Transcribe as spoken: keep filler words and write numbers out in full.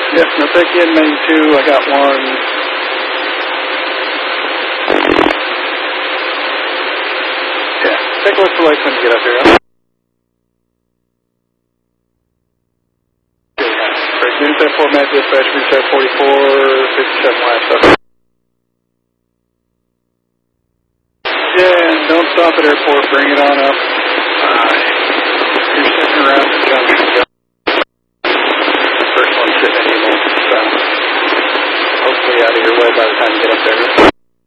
Yep, no take in main two, I got one. Yeah, take a look for lights when you get up here. Great, unit there, four, Matt dispatch, restart forty-four, fifty-seven laps up. Yeah, and don't stop at airport, bring it on up.